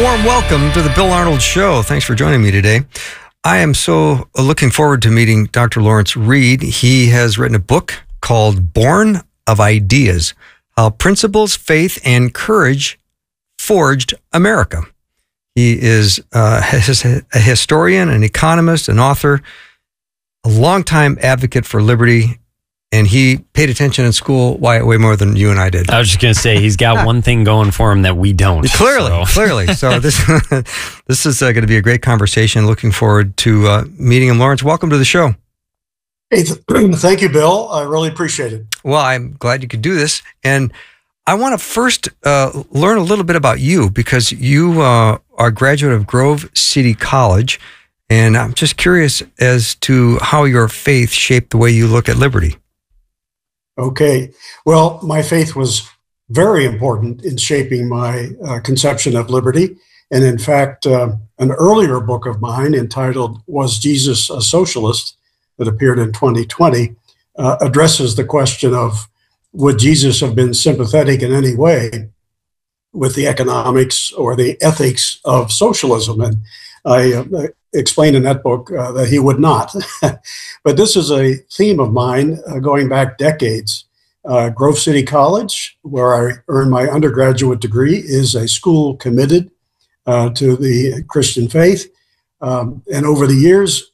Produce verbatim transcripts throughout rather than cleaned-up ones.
warm welcome to the Bill Arnold Show. Thanks for joining me today. I am so looking forward to meeting Doctor Lawrence Reed. He has written a book called Born of Ideas, How Principles, Faith, and Courage Forged America. He is uh, a historian, an economist, an author, a longtime advocate for liberty, and he paid attention in school way, way more than you and I did. I was just going to say, he's got one thing going for him that we don't. Clearly, so. clearly. So this this is uh, going to be a great conversation. Looking forward to uh, meeting him. Lawrence, welcome to the show. Hey, th- thank you, Bill. I really appreciate it. Well, I'm glad you could do this. And I want to first uh, learn a little bit about you, because you uh, are a graduate of Grove City College. And I'm just curious as to how your faith shaped the way you look at liberty. Okay. Well, my faith was very important in shaping my uh, conception of liberty. And in fact, uh, an earlier book of mine entitled Was Jesus a Socialist, that appeared in twenty twenty, uh, addresses the question of, would Jesus have been sympathetic in any way with the economics or the ethics of socialism? And I uh, explained in that book uh, that he would not. But this is a theme of mine uh, going back decades. Uh, Grove City College, where I earned my undergraduate degree, is a school committed uh, to the Christian faith. Um, and over the years,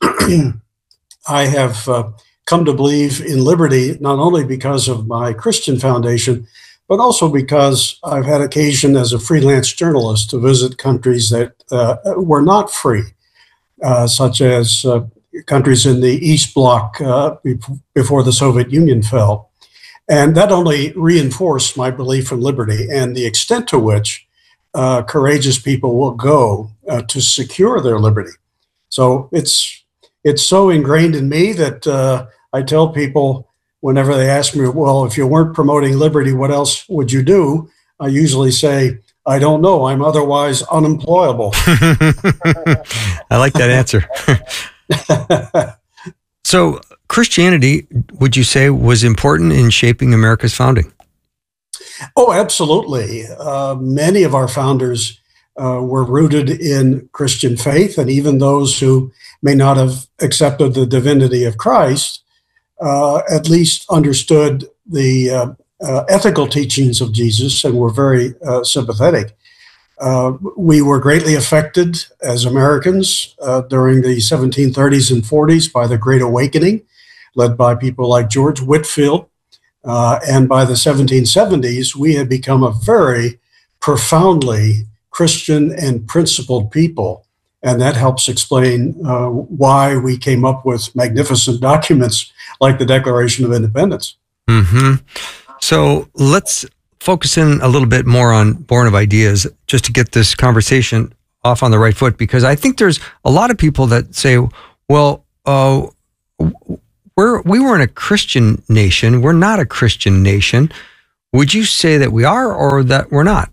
I have uh, come to believe in liberty, not only because of my Christian foundation, but also because I've had occasion as a freelance journalist to visit countries that uh, were not free, uh, such as uh, countries in the East Bloc uh, before the Soviet Union fell. And that only reinforced my belief in liberty and the extent to which uh, courageous people will go uh, to secure their liberty. So it's it's so ingrained in me that uh, I tell people whenever they ask me, well, if you weren't promoting liberty, what else would you do? I usually say, I don't know. I'm otherwise unemployable. I like that answer. So Christianity, would you say, was important in shaping America's founding? Oh, absolutely. Uh, many of our founders uh, were rooted in Christian faith, and even those who may not have accepted the divinity of Christ, uh, at least understood the uh, uh, ethical teachings of Jesus and were very uh, sympathetic. Uh, we were greatly affected as Americans uh, during the seventeen thirties and forties by the Great Awakening, led by people like George Whitefield. Uh, and by the seventeen seventies, we had become a very profoundly Christian and principled people. And that helps explain uh, why we came up with magnificent documents like the Declaration of Independence. Mm-hmm. So let's focus in a little bit more on Born of Ideas, just to get this conversation off on the right foot, because I think there's a lot of people that say, well, uh, we're, we weren't a Christian nation. We're not a Christian nation. Would you say that we are or that we're not?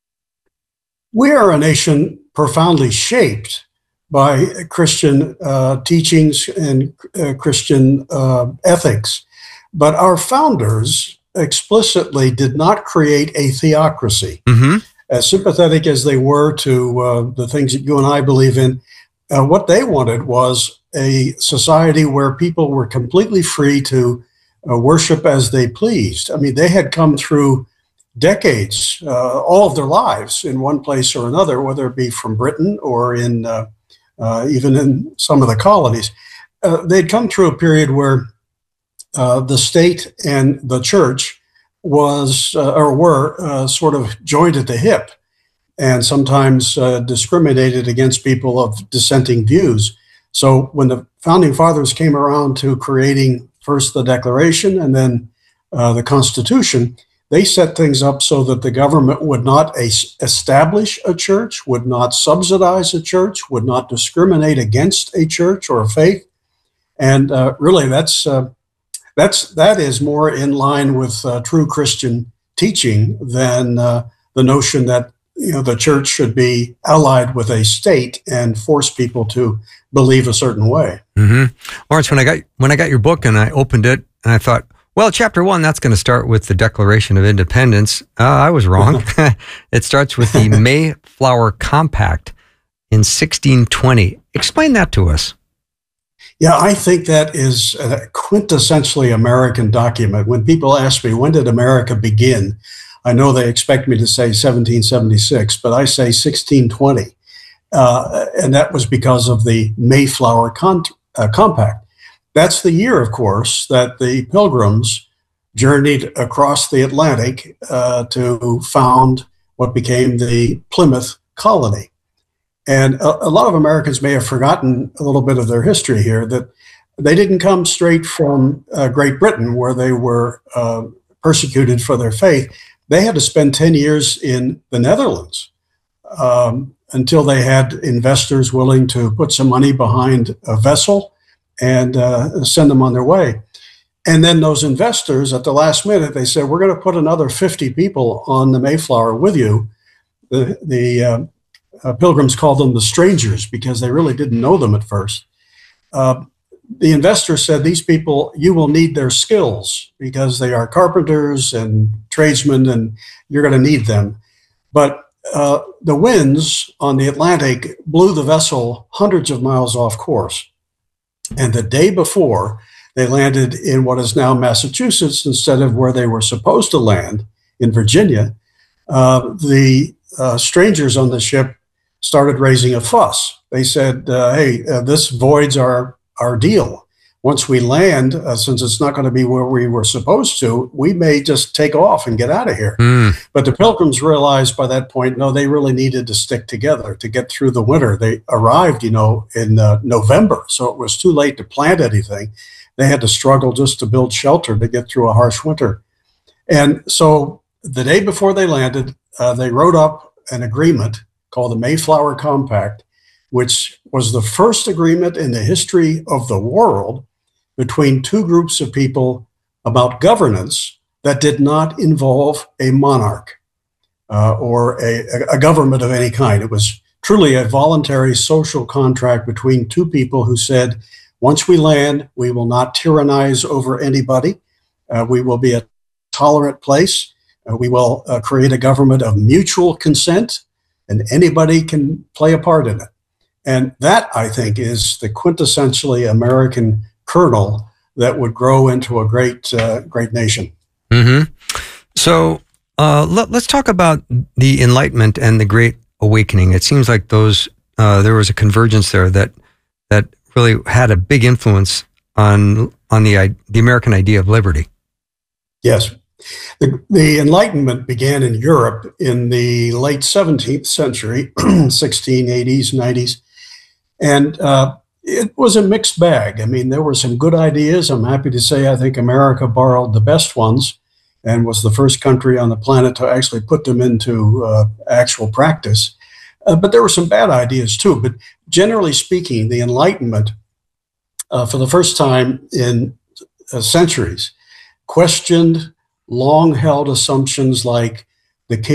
We are a nation profoundly shaped by Christian uh, teachings and uh, Christian uh, ethics. But our founders explicitly did not create a theocracy. Mm-hmm. As sympathetic as they were to uh, the things that you and I believe in, uh, what they wanted was a society where people were completely free to uh, worship as they pleased. I mean, they had come through decades, uh, all of their lives in one place or another, whether it be from Britain or in uh, uh, even in some of the colonies. Uh, they'd come through a period where uh, the state and the church was uh, or were uh, sort of joined at the hip, and sometimes uh, discriminated against people of dissenting views. So when the founding fathers came around to creating first the Declaration and then uh, the Constitution, they set things up so that the government would not as- establish a church, would not subsidize a church, would not discriminate against a church or a faith. And uh, really, that's uh, that's that is more in line with uh, true Christian teaching than uh, the notion that you know the church should be allied with a state and force people to believe a certain way. Mm-hmm. Lawrence, when I got when I got your book and I opened it and I thought, Well, chapter one, that's going to start with the Declaration of Independence. Uh, I was wrong. It starts with the Mayflower Compact in sixteen twenty. Explain that to us. Yeah, I think that is a quintessentially American document. When people ask me, when did America begin? I know they expect me to say seventeen seventy-six, but I say sixteen twenty. Uh, and that was because of the Mayflower Con- uh, Compact. That's the year, of course, that the Pilgrims journeyed across the Atlantic uh, to found what became the Plymouth Colony. And a, a lot of Americans may have forgotten a little bit of their history here, that they didn't come straight from uh, Great Britain, where they were uh, persecuted for their faith. They had to spend ten years in the Netherlands um, until they had investors willing to put some money behind a vessel and uh, send them on their way. And then those investors, at the last minute, they said, we're going to put another fifty people on the Mayflower with you. The, the uh, uh, Pilgrims called them the strangers because they really didn't know them at first. Uh, the investor said, these people, you will need their skills because they are carpenters and tradesmen, and you're going to need them. But uh, the winds on the Atlantic blew the vessel hundreds of miles off course. And the day before, they landed in what is now Massachusetts instead of where they were supposed to land in Virginia. Uh, the uh, strangers on the ship started raising a fuss. They said, uh, hey, uh, this voids our, our deal. Once we land, uh, since it's not going to be where we were supposed to, we may just take off and get out of here. Mm. But the Pilgrims realized by that point, no, they really needed to stick together to get through the winter. They arrived, you know, in uh, November, so it was too late to plant anything. They had to struggle just to build shelter to get through a harsh winter. And so the day before they landed, uh, they wrote up an agreement called the Mayflower Compact, which was the first agreement in the history of the world between two groups of people about governance that did not involve a monarch uh, or a, a government of any kind. It was truly a voluntary social contract between two people who said, once we land, we will not tyrannize over anybody. Uh, we will be a tolerant place. Uh, we will uh, create a government of mutual consent, and anybody can play a part in it. And that, I think, is the quintessentially American kernel that would grow into a great, uh, great nation. Mm-hmm. So uh, let, let's talk about the Enlightenment and the Great Awakening. It seems like those uh, there was a convergence there that that really had a big influence on on the the American idea of liberty. Yes. The, the Enlightenment began in Europe in the late seventeenth century, sixteen eighties, nineties, and uh, it was a mixed bag. I mean, there were some good ideas. I'm happy to say I think America borrowed the best ones and was the first country on the planet to actually put them into uh, actual practice. Uh, but there were some bad ideas too. But generally speaking, the Enlightenment, uh, for the first time in uh, centuries, questioned long-held assumptions like the